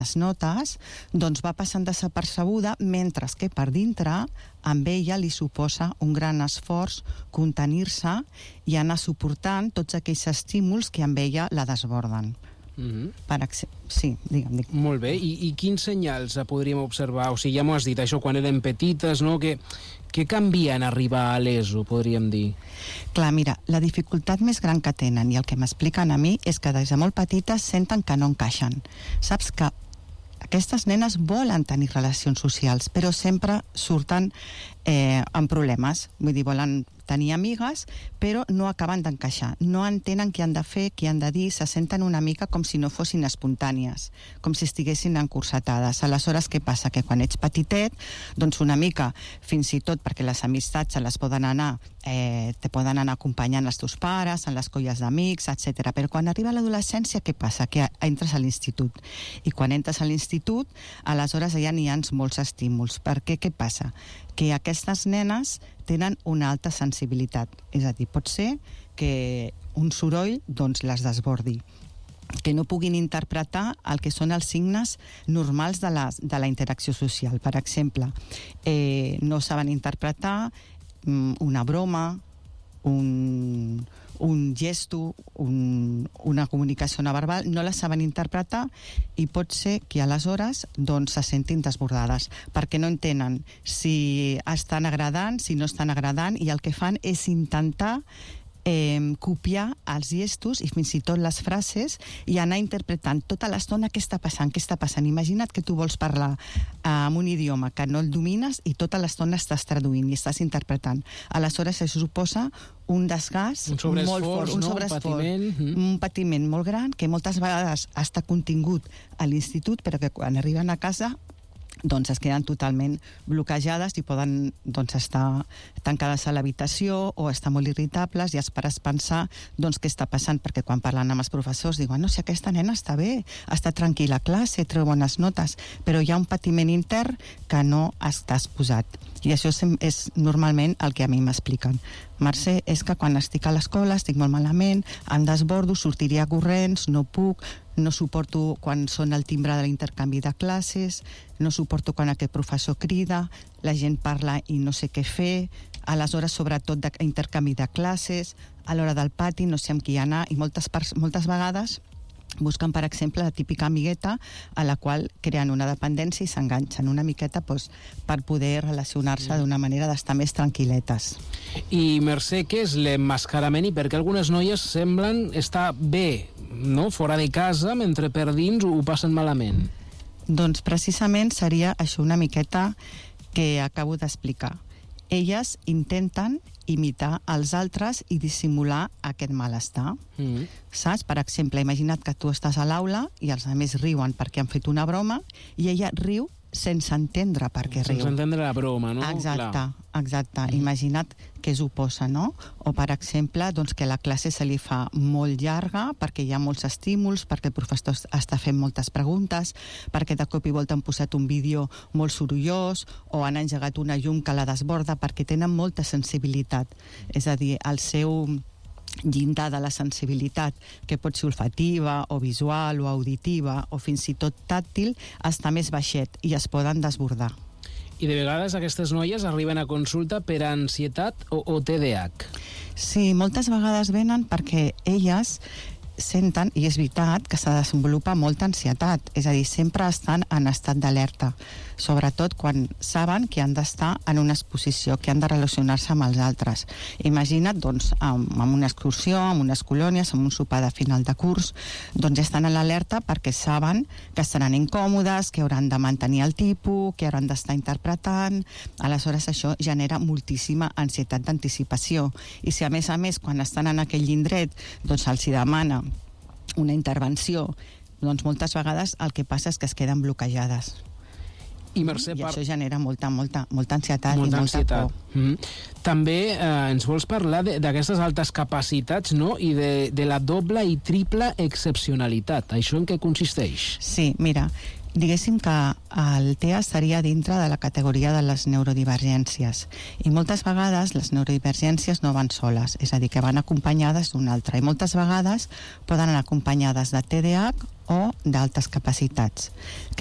les notes, doncs va passant desapercebuda, mentre que per dintre amb ella li suposa un gran esforç contenir-se i anar suportant tots aquells estímuls que amb ella la desborden. Sí, digue'm. Molt bé, i quins senyals podríem observar? O sigui, ja m'ho has dit, això quan eren petites, no? Què canvia en arribar a l'ESO, podríem dir? Clar, mira, la dificultat més gran que tenen i el que m'expliquen a mi és que des de molt petites senten que no encaixen. Saps que aquestes nenes volen tenir relacions socials, però sempre surten amb problemes. Vull dir, volen tenir amigues, però no acaben d'encaixar. No entenen què han de fer, què han de dir, se senten una mica com si no fossin espontànies, com si estiguessin encursetades. Aleshores, què passa? Que quan ets petitet, doncs una mica, fins i tot perquè les amistats se les poden anar, te poden anar acompanyant els teus pares, en les colles d'amics, etc. Però quan arriba l'adolescència, què passa? Que entres a l'institut. I quan entres a l'institut, aleshores ja n'hi ha molts estímuls. Per què? Què passa? Que aquestes nenes tenen una alta sensibilitat. És a dir, pot ser que un soroll doncs, les desbordi, que no puguin interpretar el que són els signes normals de la interacció social. Per exemple, no saben interpretar una broma, un gesto, una comunicació no verbal, no la saben interpretar i pot ser que aleshores doncs, se sentin desbordades perquè no entenen si estan agradant, si no estan agradant, i el que fan és intentar copiar els gestos i fins i tot les frases i anar interpretant tota l'estona què està passant. Imagina't que tu vols parlar en un idioma que no el domines i tota l'estona estàs traduint i estàs interpretant. Aleshores això suposa un desgast molt fort, un patiment molt gran que moltes vegades està contingut a l'institut, però que quan arriben a casa doncs es queden totalment bloquejades i poden doncs, estar tancades a l'habitació o estar molt irritables i els pares pensar doncs, què està passant, perquè quan parlen amb els professors diuen, no, si aquesta nena està bé, està tranquil·la a classe, treu bones notes, però hi ha un patiment intern que no està exposat. I això és normalment el que a mi m'expliquen. Mercè, és que quan estic a l'escola estic molt malament, em desbordo, sortiria corrents, no puc, no suporto quan són el timbre de l'intercanvi de classes, no suporto quan aquest professor crida, la gent parla i no sé què fer, aleshores sobretot d'intercanvi de classes, a l'hora del pati no sé amb qui anar, i moltes vegades busquen, per exemple, la típica amigueta a la qual creen una dependència i s'enganxen una miqueta doncs, per poder relacionar-se d'una manera d'estar més tranquil·letes. I Mercè, què és l'emmascarament i per què algunes noies semblen estar bé, no? Fora de casa, mentre per dins ho passen malament? Doncs precisament seria això una miqueta que acabo d'explicar. Elles intenten imitar els altres i dissimular aquest malestar. Saps? Per exemple, imagina't que tu estàs a l'aula i els altres riuen perquè han fet una broma i ella riu sense entendre per què riu. Sense entendre la broma, no? Exacte. Imagina't què s'oposa, no? O, per exemple, doncs, que la classe se li fa molt llarga perquè hi ha molts estímuls, perquè el professor està fent moltes preguntes, perquè de cop i volta han posat un vídeo molt sorollós o han engegat una llum que la desborda perquè tenen molta sensibilitat. És a dir, el seu llindar de la sensibilitat, que pot ser olfativa o visual o auditiva o fins i tot tàctil, està més baixet i es poden desbordar. I de vegades aquestes noies arriben a consulta per ansietat o TDAH. Sí, moltes vegades venen perquè elles senten, i és veritat, que se desenvolupa molta ansietat, és a dir, sempre estan en estat d'alerta, sobretot quan saben que han d'estar en una exposició, que han de relacionar-se amb els altres. Imagina't, doncs, amb una excursió, amb unes colònies, amb un sopar de final de curs, doncs estan a l'alerta perquè saben que estaran incòmodes, que hauran de mantenir el tipus, que hauran d'estar interpretant. Aleshores, això genera moltíssima ansietat d'anticipació. I si, a més, quan estan en aquell indret, doncs se'ls demana una intervenció, doncs moltes vegades el que passa és que es queden bloquejades. I Mercè, això genera molta ansietat i molta por. També ens vols parlar d'aquestes altes capacitats, no? I de la doble i triple excepcionalitat. Això en què consisteix? Sí, mira, diguéssim que el TEA seria dintre de la categoria de les neurodivergències, i moltes vegades les neurodivergències no van soles, és a dir, que van acompanyades d'una altra, i moltes vegades poden anar acompanyades de TDAH o d'altres capacitats.